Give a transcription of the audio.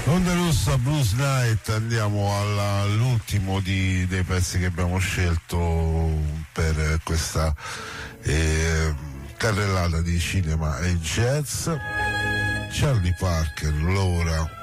Onda Rossa Blues Night, andiamo all'ultimo dei pezzi che abbiamo scelto per questa carrellata di cinema e jazz. Charlie Parker, Laura